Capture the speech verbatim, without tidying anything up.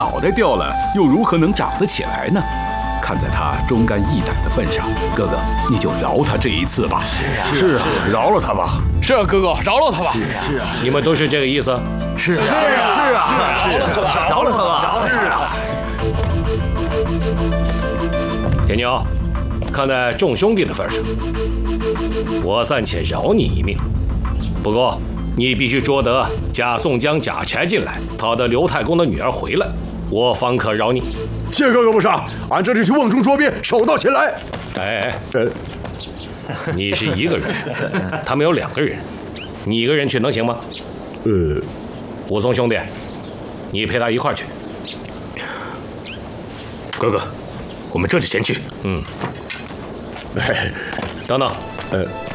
脑袋掉了，又如何能长得起来呢？看在他忠肝义胆的份上，哥哥，你就饶他这一次吧。 是啊， 是啊，饶了他吧。 是啊，哥哥，饶了他吧。 是啊，是啊， 你们都是这个意思？ 是啊， 是啊， 是啊， 饶了他吧， 饶了他吧。 是啊。 铁牛，看在众兄弟的份上，我暂且饶你一命。不过，你必须捉得贾宋江、贾柴进来，讨得刘太公的女儿回来，我方可饶你。 谢哥哥不杀，俺这就去瓮中捉鳖，手到擒来。 哎， 呃， 你是一个人，他们有两个人，你一个人去能行吗？ 呃， 武松兄弟，你陪他一块儿去。 哥哥，我们这就前去。 嗯。 哎， 等等， 呃，